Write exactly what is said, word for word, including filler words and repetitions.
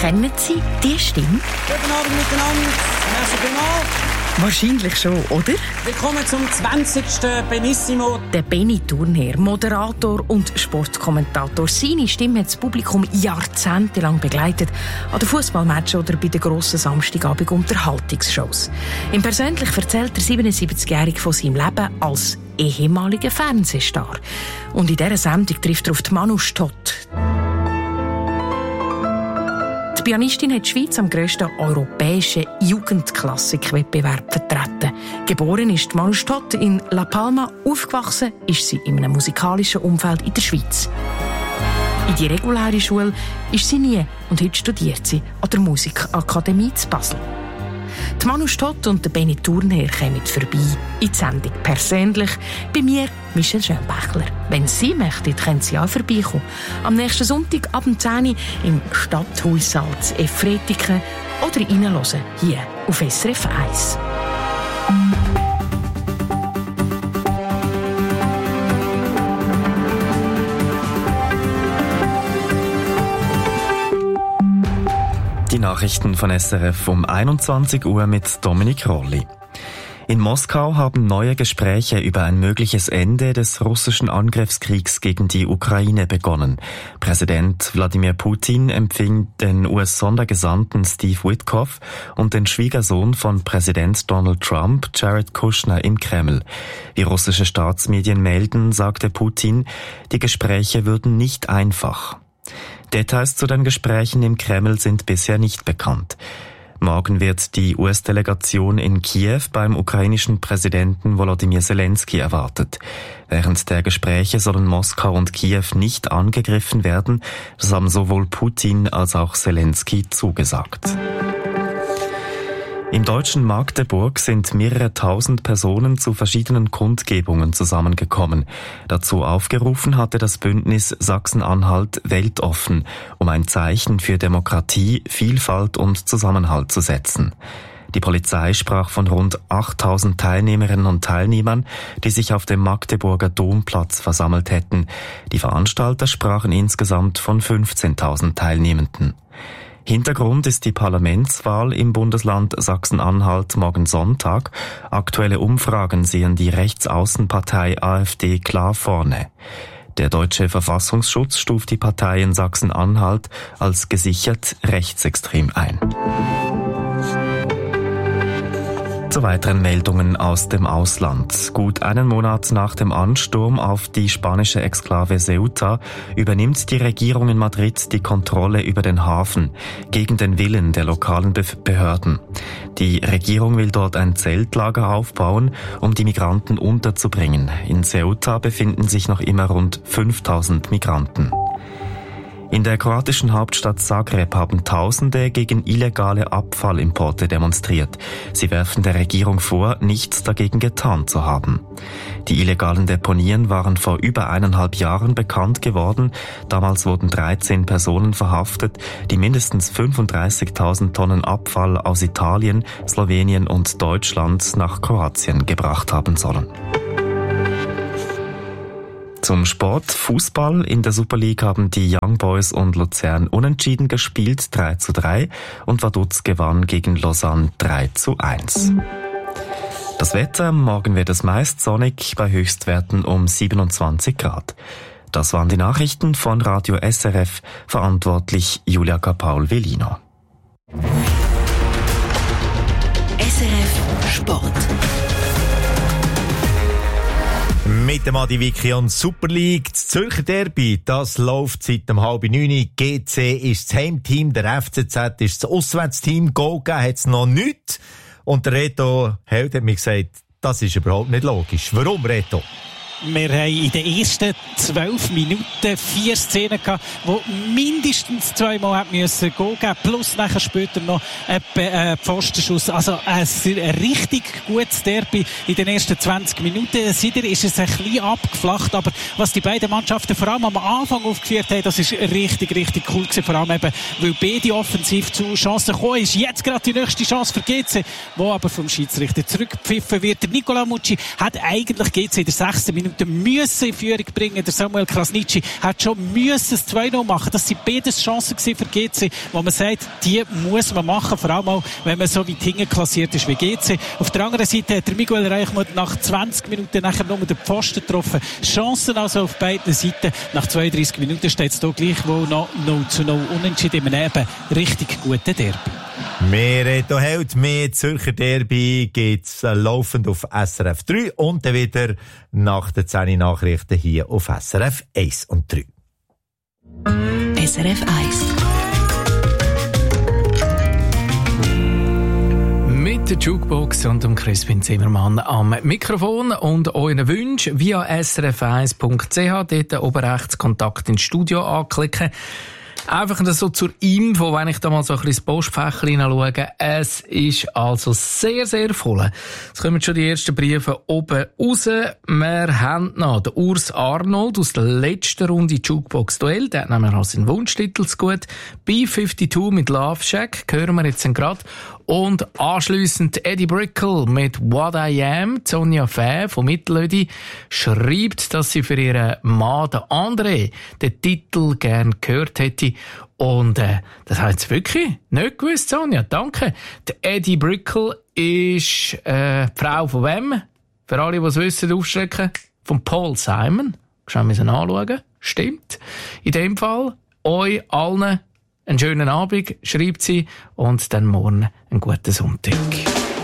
Kennen Sie die Stimme? Guten Abend miteinander. Merci vielmals. Wahrscheinlich schon, oder? Willkommen zum zwanzigsten Benissimo. Der Benny Thurnherr, Moderator und Sportkommentator. Seine Stimme hat das Publikum jahrzehntelang begleitet. An den Fußballmatchen oder bei den grossen Samstagabend-Unterhaltungsshows. Im Persönlich erzählt der siebenundsiebzigjährige von seinem Leben als ehemaliger Fernsehstar. Und in dieser Sendung trifft er auf die Manu Stott. Die Pianistin hat die Schweiz am grössten europäischen Jugendklassikwettbewerb vertreten. Geboren ist Manu Stott in La Palma, aufgewachsen ist sie in einem musikalischen Umfeld in der Schweiz. In die reguläre Schule ist sie nie und heute studiert sie an der Musikakademie zu Basel. Die Manu Stott und der Benny Thurnherr kommen vorbei in die Sendung persönlich. Bei mir Michel Schönbächler. Wenn Sie möchten, können Sie auch vorbeikommen. Am nächsten Sonntag ab zehn Uhr im Stadthaussaal zu Efretiken oder reinhören hier auf S R F eins. Die Nachrichten von S R F um einundzwanzig Uhr mit Dominik Rolli. In Moskau haben neue Gespräche über ein mögliches Ende des russischen Angriffskriegs gegen die Ukraine begonnen. Präsident Wladimir Putin empfing den U S-Sondergesandten Steve Witkoff und den Schwiegersohn von Präsident Donald Trump, Jared Kushner, im Kreml. Wie russische Staatsmedien melden, sagte Putin, die Gespräche würden nicht einfach. Details zu den Gesprächen im Kreml sind bisher nicht bekannt. Morgen wird die U S-Delegation in Kiew beim ukrainischen Präsidenten Volodymyr Zelensky erwartet. Während der Gespräche sollen Moskau und Kiew nicht angegriffen werden. Das haben sowohl Putin als auch Zelensky zugesagt. Im deutschen Magdeburg sind mehrere tausend Personen zu verschiedenen Kundgebungen zusammengekommen. Dazu aufgerufen hatte das Bündnis Sachsen-Anhalt weltoffen, um ein Zeichen für Demokratie, Vielfalt und Zusammenhalt zu setzen. Die Polizei sprach von rund achttausend Teilnehmerinnen und Teilnehmern, die sich auf dem Magdeburger Domplatz versammelt hätten. Die Veranstalter sprachen insgesamt von fünfzehntausend Teilnehmenden. Hintergrund ist die Parlamentswahl im Bundesland Sachsen-Anhalt morgen Sonntag. Aktuelle Umfragen sehen die Rechtsaußenpartei AfD klar vorne. Der deutsche Verfassungsschutz stuft die Partei in Sachsen-Anhalt als gesichert rechtsextrem ein. Zu weiteren Meldungen aus dem Ausland. Gut einen Monat nach dem Ansturm auf die spanische Exklave Ceuta übernimmt die Regierung in Madrid die Kontrolle über den Hafen, gegen den Willen der lokalen Be- Behörden. Die Regierung will dort ein Zeltlager aufbauen, um die Migranten unterzubringen. In Ceuta befinden sich noch immer rund fünftausend Migranten. In der kroatischen Hauptstadt Zagreb haben Tausende gegen illegale Abfallimporte demonstriert. Sie werfen der Regierung vor, nichts dagegen getan zu haben. Die illegalen Deponien waren vor über eineinhalb Jahren bekannt geworden. Damals wurden dreizehn Personen verhaftet, die mindestens fünfunddreißigtausend Tonnen Abfall aus Italien, Slowenien und Deutschland nach Kroatien gebracht haben sollen. Zum Sport. Fußball. In der Super League haben die Young Boys und Luzern unentschieden gespielt, drei zu drei, und Vaduz gewann gegen Lausanne drei zu eins. Das Wetter. Morgen wird es meist sonnig, bei Höchstwerten um siebenundzwanzig Grad. Das waren die Nachrichten von Radio S R F, verantwortlich Julia Paul-Velino. S R F Sport. Mit dem Adi Vicky und Super League. Das Zürcher Derby, das läuft seit dem halb neun. G C ist das Heimteam, der F C Z ist das Auswärtsteam. Goal gegeben hat es noch nicht. Und der Reto Held hat mir gesagt, das ist überhaupt nicht logisch. Warum, Reto? Wir haben in den ersten zwölf Minuten vier Szenen gehabt, die mindestens zweimal hätten müssen Goal geben, plus nachher später noch ein äh, Pfostenschuss. Also ein, ein richtig gutes Derby in den ersten zwanzig Minuten. Seitdem ist es ein bisschen abgeflacht, aber was die beiden Mannschaften vor allem am Anfang aufgeführt haben, das ist richtig, richtig cool gewesen. Vor allem eben, weil beide offensiv zu Chancen gekommen ist. Jetzt gerade die nächste Chance für G C, die aber vom Schiedsrichter zurückgepfiffen wird. Der Nicola Mucci hat eigentlich G C in der sechsten Minute Minuten müssen in Führung bringen. Der Samuel Krasniqi hat schon müssen das zwei null machen. Das sind beides Chancen für G C, wo man sagt, die muss man machen, vor allem auch, wenn man so weit hinten klassiert ist wie G C. Auf der anderen Seite hat der Miguel Reichmuth nach zwanzig Minuten nachher nur den Pfosten getroffen. Chancen also auf beiden Seiten. Nach zweiunddreissig Minuten steht es hier gleichwohl noch null zu null unentschieden in einem eben richtig guten Derby. Wir reden heute mehr Zürcher Derby, geht's laufend auf S R F drei und dann wieder nach den zehn Nachrichten hier auf S R F eins und drei. S R F eins. Mit der Jukebox und dem Crispin Zimmermann am Mikrofon und euren Wünschen via s r f eins punkt c h. Dort oben rechts Kontakt ins Studio anklicken. Einfach so zur Info, wenn ich da mal so ein bisschen das Postfächer hineinschaue. Es ist also sehr, sehr voll. Es kommen schon die ersten Briefe oben raus. Wir haben noch den Urs Arnold aus der letzten Runde Jukebox-Duell. Der hat nämlich noch seinen Wunschtitel zu gut. B zweiundfünfzig mit Love Shack hören wir jetzt gerade. Und anschliessend Eddie Brickell mit What I Am. Sonja Fäh von Mittelödi schreibt, dass sie für ihren Mann, den André, den Titel gern gehört hätte. Und äh, das hat sie wirklich nicht gewusst, Sonja. Danke. Der Eddie Brickell ist äh, die Frau von wem? Für alle, die es wissen, aufschrecken. Von Paul Simon. Schauen wir uns anschauen. Stimmt. In dem Fall, euch allen einen schönen Abend, schreibt sie, und dann morgen einen guten Sonntag.